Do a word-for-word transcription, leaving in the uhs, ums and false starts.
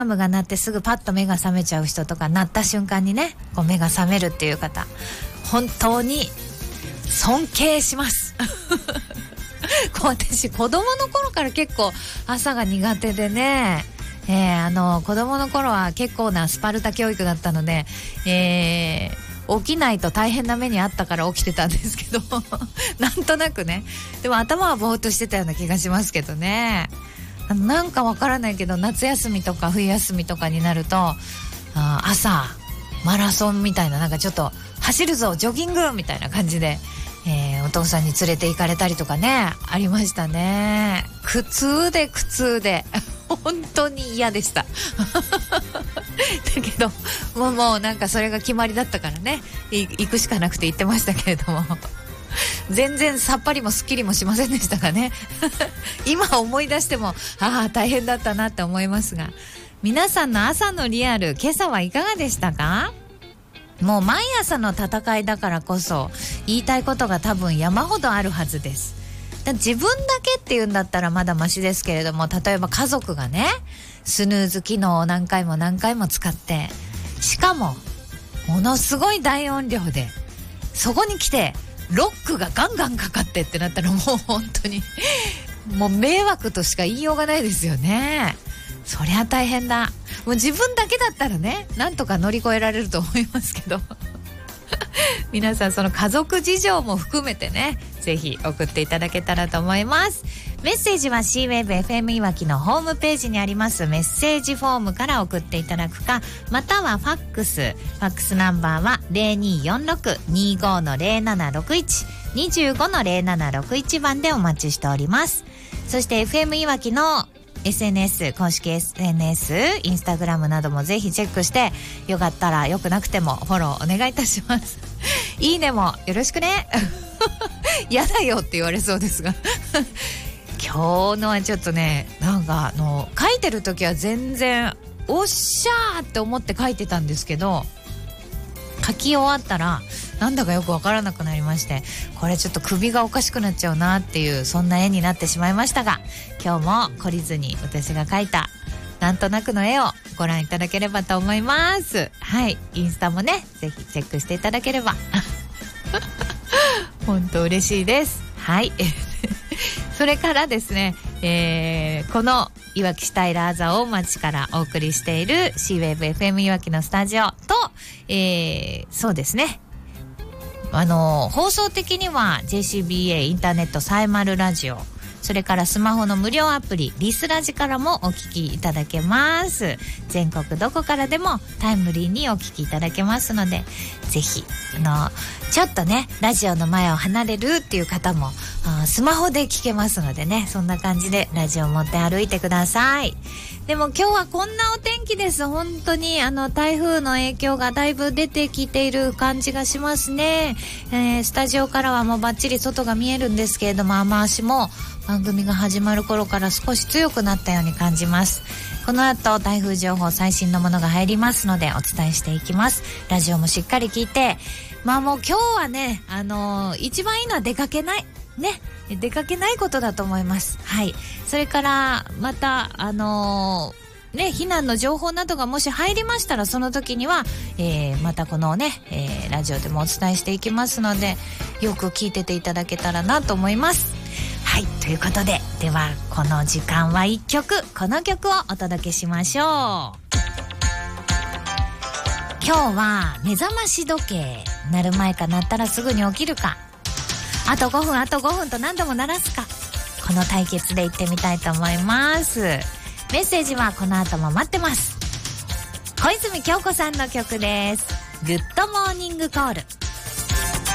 ームが鳴ってすぐパッと目が覚めちゃう人とか、鳴った瞬間にねこう目が覚めるっていう方、本当に尊敬しますこう私子供の頃から結構朝が苦手でね、えー、あの子供の頃は結構なスパルタ教育だったので、えー、起きないと大変な目にあったから起きてたんですけどなんとなくね、でも頭はぼーっとしてたような気がしますけどね。あのなんかわからないけど夏休みとか冬休みとかになると、あ朝マラソンみたいな、なんかちょっと走るぞジョギングみたいな感じで、えー、お父さんに連れて行かれたりとかね、ありましたね。苦痛で苦痛で本当に嫌でしただけどもう、もうなんかそれが決まりだったからね、行くしかなくて行ってましたけれども全然さっぱりもすっきりもしませんでしたがね今思い出してもああ大変だったなって思いますが、皆さんの朝のリアル、今朝はいかがでしたか？もう毎朝の戦いだからこそ言いたいことが多分山ほどあるはずです。だ自分だけっていうんだったらまだマシですけれども、例えば家族がねスヌーズ機能を何回も何回も使って、しかもものすごい大音量で、そこに来てロックがガンガンかかってってなったら、もう本当にもう迷惑としか言いようがないですよね。そりゃ大変だ。もう自分だけだったらねなんとか乗り越えられると思いますけど皆さんその家族事情も含めてね、ぜひ送っていただけたらと思います。メッセージは シーウェーブエフエム いわきのホームページにありますメッセージフォームから送っていただくか、またはファックス、ファックスナンバーは ゼロにーよんろく にーご の ゼロななろくいち にじゅうごの ゼロななろくいち 番でお待ちしております。そして エフエム いわきのエスエヌエス、公式 エスエヌエス、インスタグラムなどもぜひチェックして、よかったらよくなくてもフォローお願いいたしますいいねもよろしくねやだよって言われそうですが今日のはちょっとね、なんかあの書いてる時は全然おっしゃーって思って書いてたんですけど、書き終わったらなんだかよくわからなくなりまして、これちょっと首がおかしくなっちゃうなっていう、そんな絵になってしまいましたが、今日も懲りずに私が描いたなんとなくの絵をご覧いただければと思います。はい、インスタもねぜひチェックしていただければ本当嬉しいです。はいそれからですね、えー、このいわき市平座大町からお送りしている シーウェーブエフエム いわきのスタジオと、えー、そうですね、あの放送的には ジェーシービーエー インターネットサイマルラジオ、それからスマホの無料アプリリスラジからもお聞きいただけます。全国どこからでもタイムリーにお聞きいただけますので、ぜひあのちょっとねラジオの前を離れるっていう方もスマホで聞けますのでね、そんな感じでラジオを持って歩いてください。でも今日はこんなお天気です。本当にあの台風の影響がだいぶ出てきている感じがしますね。えー、スタジオからはもうバッチリ外が見えるんですけれども、雨足も番組が始まる頃から少し強くなったように感じます。この後台風情報最新のものが入りますのでお伝えしていきます。ラジオもしっかり聞いて、まあもう今日はね、あのー、一番いいのは出かけないね、出かけないことだと思います。はい。それからまたあのー、ね、避難の情報などがもし入りましたら、その時には、えー、またこのね、えー、ラジオでもお伝えしていきますので、よく聞いてていただけたらなと思います。はい、ということで、ではこの時間はいっきょく、この曲をお届けしましょう。今日は目覚まし時計鳴る前か鳴ったらすぐに起きるか、あとごふんあとごふんと何度も鳴らすか、この対決でいってみたいと思います。メッセージはこの後も待ってます。小泉京子さんの曲です。グッドモーニングコール。